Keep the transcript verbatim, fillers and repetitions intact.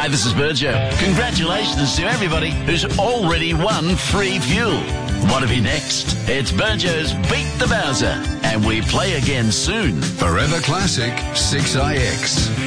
Hi, this is Burjo. Congratulations to everybody who's already won free fuel. What'll be next? It's Burjo's Beat the Bowser, and we play again soon. Forever Classic six I X.